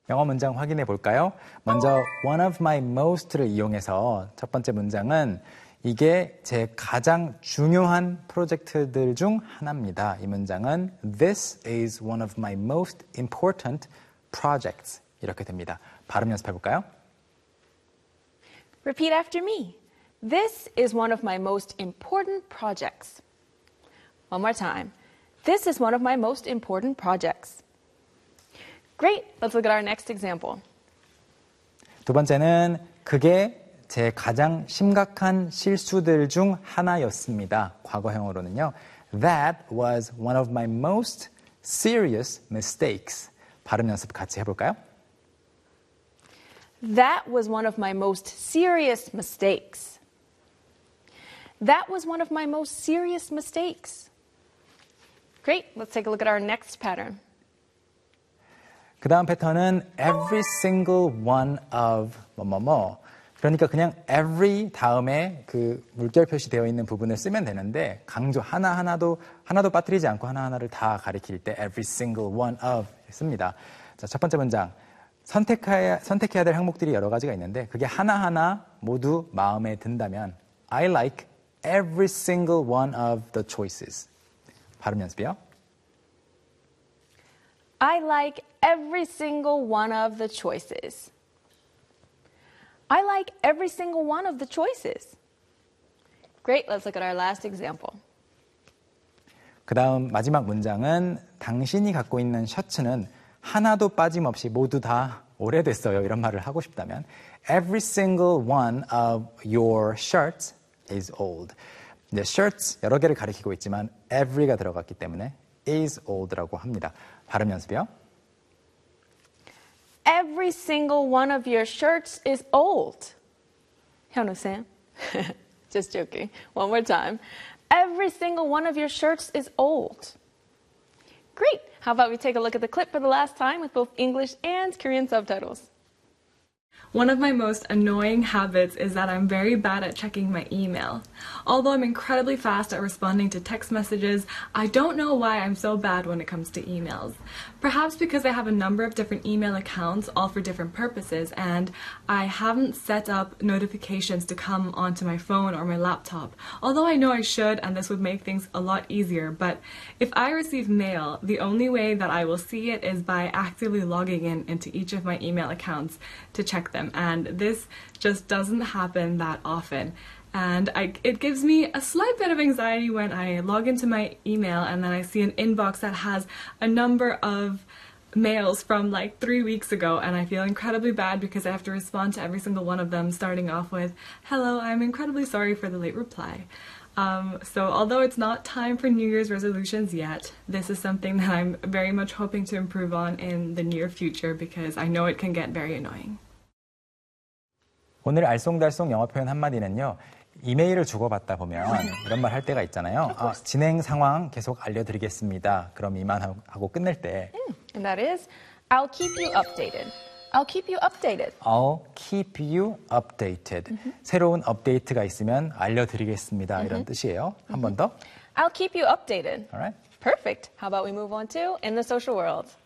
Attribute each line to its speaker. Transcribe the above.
Speaker 1: 영어 문장 확인해 볼까요? 먼저 one of my most를 이용해서 첫 번째 문장은 이게 제 가장 중요한 프로젝트들 중 하나입니다. 이 문장은 This is one of my most important projects. 이렇게 됩니다. 발음 연습해 볼까요?
Speaker 2: Repeat after me. This is one of my most important projects. One more time. This is one of my most important projects. Great. Let's look at our next example.
Speaker 1: 두 번째는 그게 제 가장 심각한 실수들 중 하나였습니다. 과거형으로는요. That was one of my most serious mistakes. 발음 연습 같이 해볼까요?
Speaker 2: That was one of my most serious mistakes. That was one of my most serious mistakes. Great. Let's take a look at our next pattern.
Speaker 1: 그 다음 패턴은 every single one of 뭐뭐뭐. 그러니까 그냥 every 다음에 그 물결 표시되어 있는 부분을 쓰면 되는데 강조 하나도 빠뜨리지 않고 하나하나를 다 가리킬 때 every single one of 씁니다. 자, 첫 번째 문장. 선택해야 될 항목들이 여러 가지가 있는데 그게 하나하나 모두 마음에 든다면 I like every single one of the choices. 발음 연습이요.
Speaker 2: I like every single one of the choices. I like every single one of the choices. Great, let's look at our last example.
Speaker 1: 그 다음 마지막 문장은 당신이 갖고 있는 셔츠는 하나도 빠짐없이 모두 다 오래됐어요. 이런 말을 하고 싶다면 Every single one of your shirts is old. 이제 shirts 여러 개를 가리키고 있지만 every가 들어갔기 때문에 is old라고 합니다. 발음 연습이요.
Speaker 2: Every single one of your shirts is old. 현우-쌤. Just joking. One more time. Every single one of your shirts is old. Great. How about we take a look at the clip for the last time with both English and Korean subtitles.
Speaker 3: One of my most annoying habits is that I'm very bad at checking my email. Although I'm incredibly fast at responding to text messages, I don't know why I'm so bad when it comes to emails. Perhaps because I have a number of different email accounts, all for different purposes, and I haven't set up notifications to come onto my phone or my laptop. Although I know I should, and this would make things a lot easier, but if I receive mail, the only way that I will see it is by actively logging into each of my email accounts to check them. And this just doesn't happen that often. And it gives me a slight bit of anxiety when I log into my email and then I see an inbox that has a number of mails from like 3 weeks ago, and I feel incredibly bad because I have to respond to every single one of them, starting off with, "Hello, I'm incredibly sorry for the late reply." So although it's not time for New Year's resolutions yet, this is something that I'm very much hoping to improve on in the near future because I know it can get very annoying.
Speaker 1: 오늘 알쏭달쏭 영어 표현 한마디는요. 이메일을 주고받다 보면 이런 말 할 때가 있잖아요. 진행 상황 계속 알려드리겠습니다. 그럼 이만하고 끝낼 때
Speaker 2: And that is, I'll keep you updated. I'll keep you updated.
Speaker 1: I'll keep you updated. 새로운 업데이트가 있으면 알려드리겠습니다. 이런 뜻이에요. 한 번 더.
Speaker 2: I'll keep you updated.
Speaker 1: Alright.
Speaker 2: Perfect. How about we move on to In the Social World?